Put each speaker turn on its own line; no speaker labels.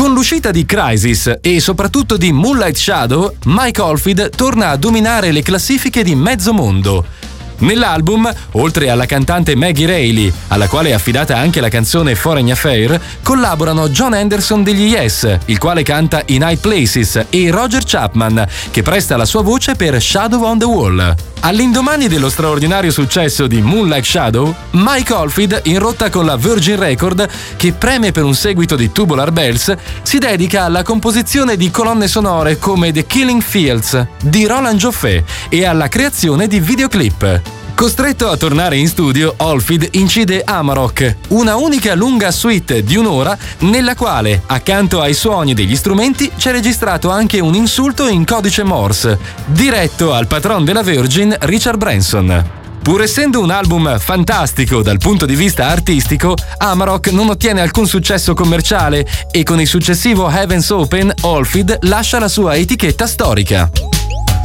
Con l'uscita di Crisis e soprattutto di Moonlight Shadow, Mike Oldfield torna a dominare le classifiche di mezzo mondo. Nell'album, oltre alla cantante Maggie Reilly, alla quale è affidata anche la canzone Foreign Affair, collaborano John Anderson degli Yes, il quale canta In High Places, e Roger Chapman, che presta la sua voce per Shadow on the Wall. All'indomani dello straordinario successo di Moonlight Shadow, Mike Oldfield, in rotta con la Virgin Record, che preme per un seguito di Tubular Bells, si dedica alla composizione di colonne sonore come The Killing Fields di Roland Joffé e alla creazione di videoclip. Costretto a tornare in studio, Oldfield incide Amarok, una unica lunga suite di un'ora nella quale, accanto ai suoni degli strumenti, c'è registrato anche un insulto in codice Morse, diretto al patron della Virgin, Richard Branson. Pur essendo un album fantastico dal punto di vista artistico, Amarok non ottiene alcun successo commerciale e con il successivo Heaven's Open, Oldfield lascia la sua etichetta storica.